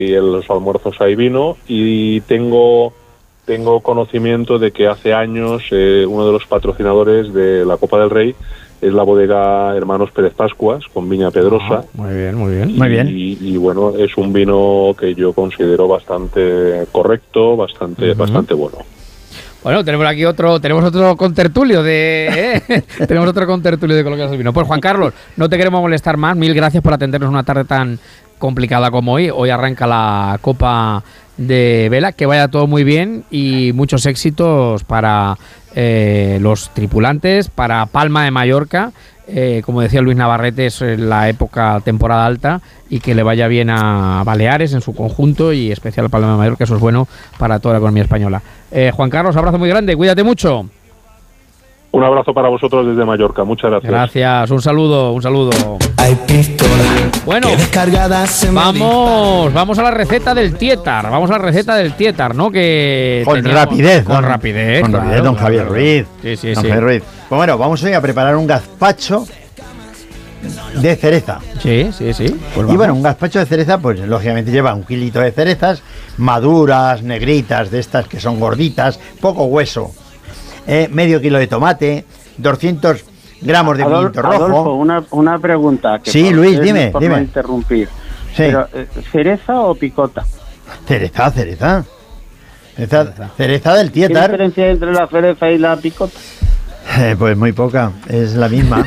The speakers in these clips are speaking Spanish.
y en los almuerzos hay vino, y tengo conocimiento de que hace años uno de los patrocinadores de la Copa del Rey es la bodega Hermanos Pérez Pascuas, con Viña Pedrosa. Muy bien. Y bueno, es un vino que yo considero bastante correcto, bastante bueno. Bueno, tenemos otro contertulio tenemos otro contertulio de Coloquiales del Vino. Pues Juan Carlos, no te queremos molestar más. Mil gracias por atendernos una tarde tan complicada como hoy. Hoy arranca la Copa de Vela, que vaya todo muy bien y muchos éxitos para los tripulantes, para Palma de Mallorca, como decía Luis Navarrete, es la temporada alta, y que le vaya bien a Baleares en su conjunto y especial a Palma de Mallorca, eso es bueno para toda la economía española. Juan Carlos, abrazo muy grande, cuídate mucho. Un abrazo para vosotros desde Mallorca, muchas gracias. Gracias, un saludo. Bueno, vamos a la receta del Tietar, ¿no? Que con rapidez, claro, don Javier Ruiz. Sí. Javier Ruiz. Pues bueno, vamos hoy a preparar un gazpacho de cereza. Sí. Pues y bueno, un gazpacho de cereza, pues lógicamente lleva 1 kilito de cerezas, maduras, negritas, de estas que son gorditas, poco hueso. Medio kilo de tomate, 200 gramos de pimiento rojo. Adolfo, una pregunta. Que sí, Luis, dime. No interrumpir. Sí. Pero, ¿cereza o picota? Cereza del Tietar. ¿Qué diferencia hay entre la cereza y la picota? Pues muy poca, es la misma.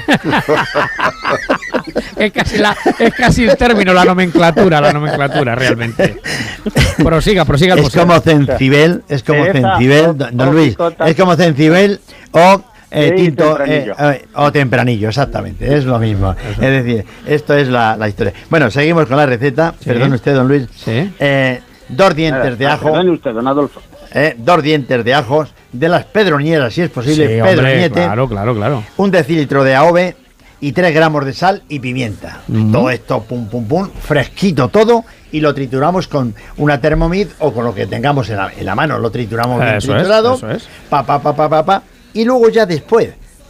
es casi el término, la nomenclatura realmente. Prosiga. Es como cencibel, don Luis. Es como cencibel o tinto o tempranillo, exactamente, es lo mismo. Eso. Es decir, esto es la historia. Bueno, seguimos con la receta. Sí. Perdone usted, don Luis. Sí. 2 dientes de ajo. Perdone usted, don Adolfo. 2 dientes de ajos, de las pedroñeras, si es posible, sí, pedroñete. Hombre, claro. 1 decilitro de AOVE y 3 gramos de sal y pimienta. Todo esto, pum, fresquito todo, y lo trituramos con una Thermomix o con lo que tengamos en la mano. Lo trituramos bien triturado. Eso es. Y luego ya después,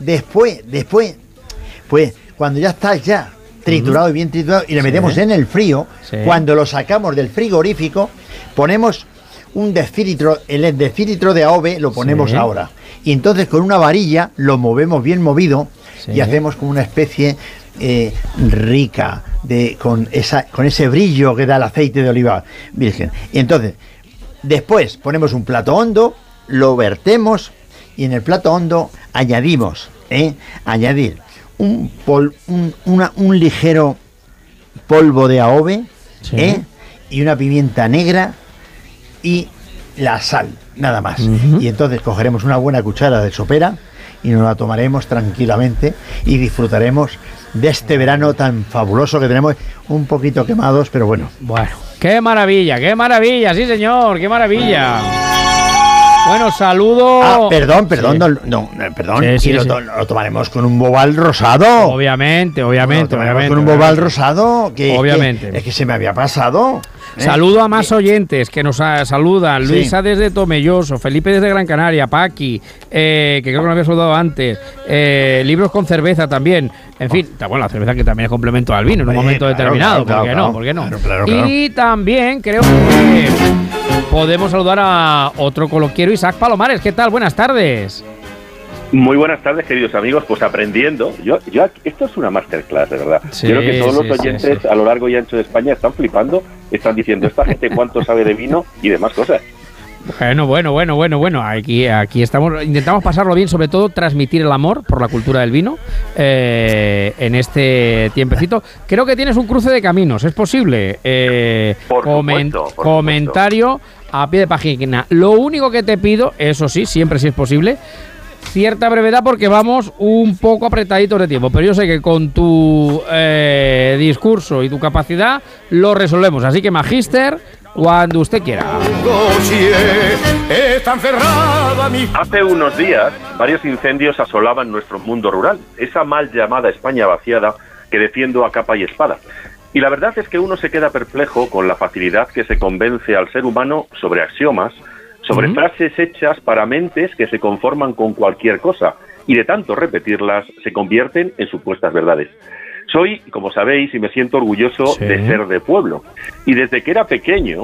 pues cuando ya está triturado y bien triturado, y le metemos en el frío, cuando lo sacamos del frigorífico, ponemos el decilitro de AOVE, lo ponemos ahora. Y entonces con una varilla lo movemos bien movido, y hacemos como una especie rica, con ese brillo que da el aceite de oliva virgen. Y entonces, después ponemos un plato hondo, lo vertemos, y en el plato hondo añadir un ligero polvo de AOVE, y una pimienta negra, y la sal, nada más. Y entonces cogeremos una buena cuchara de sopera y nos la tomaremos tranquilamente y disfrutaremos de este verano tan fabuloso que tenemos, un poquito quemados, pero bueno. Bueno, qué maravilla, sí señor, qué maravilla. Bueno, saludo. Perdón. Sí. Lo tomaremos con un bobal rosado. Obviamente. Con un bobal rosado, obviamente. Es que se me había pasado. Saludo a más oyentes que nos saludan. Luisa desde Tomelloso, Felipe desde Gran Canaria, Paqui, que creo que no había saludado antes. Libros con cerveza también. En fin, bueno, la cerveza que también es complemento al vino en un momento determinado. ¿Por qué no? Claro. Y también creo que podemos saludar a otro coloquiero, Isaac Palomares. ¿Qué tal? Buenas tardes. Muy buenas tardes, queridos amigos. Pues aprendiendo. Esto es una masterclass, de verdad. Sí, creo que todos los oyentes a lo largo y ancho de España están flipando, están diciendo, esta gente cuánto sabe de vino y demás cosas. Bueno. Aquí estamos, intentamos pasarlo bien, sobre todo transmitir el amor por la cultura del vino en este tiempecito. Creo que tienes un cruce de caminos, ¿es posible? Por supuesto. Comentario a pie de página. Lo único que te pido, eso sí, siempre si es posible, cierta brevedad, porque vamos un poco apretaditos de tiempo, pero yo sé que con tu discurso y tu capacidad lo resolvemos, así que magíster, cuando usted quiera. Hace unos días varios incendios asolaban nuestro mundo rural, esa mal llamada España vaciada que defiendo a capa y espada. Y la verdad es que uno se queda perplejo con la facilidad que se convence al ser humano sobre axiomas, sobre frases hechas para mentes que se conforman con cualquier cosa, y de tanto repetirlas se convierten en supuestas verdades. Soy, como sabéis, y me siento orgulloso de ser de pueblo. Y desde que era pequeño,